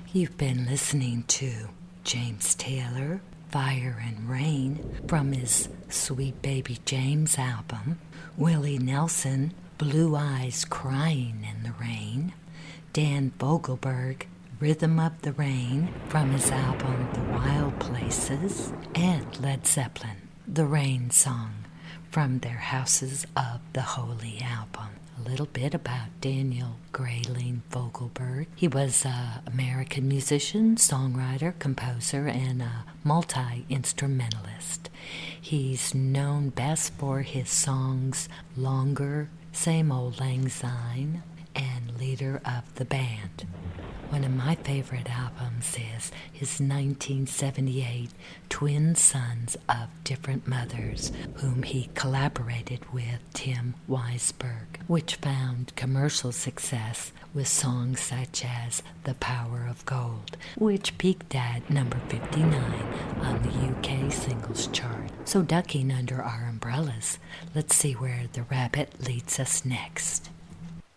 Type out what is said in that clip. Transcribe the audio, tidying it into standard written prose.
You've been listening to James Taylor, Fire and Rain, from his Sweet Baby James album, Willie Nelson, Blue Eyes Crying in the Rain, Dan Vogelberg, Rhythm of the Rain, from his album The Wild Places, and Led Zeppelin, The Rain Song, from their Houses of the Holy album. A little bit about Daniel Grayling Vogelberg. He was an American musician, songwriter, composer, and a multi-instrumentalist. He's known best for his songs Longer, Same Old Lang Syne, and Leader of the Band. One of my favorite albums is his 1978 Twin Sons of Different Mothers, whom he collaborated with Tim Weisberg, which found commercial success with songs such as The Power of Gold, which peaked at number 59 on the UK singles chart. So ducking under our umbrellas, let's see where the rabbit leads us next.